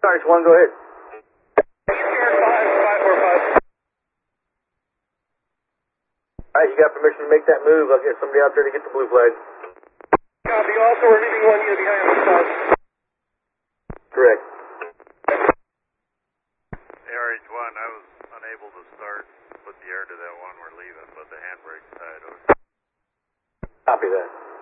RH1, go ahead. Alright, you got permission to make that move. I'll get somebody out there to get the blue flag. Copy. Also, we're leaving one unit behind on the south. Correct. RH1, I was unable to start, put the air to that one we're leaving, but the handbrake's tied. Copy that.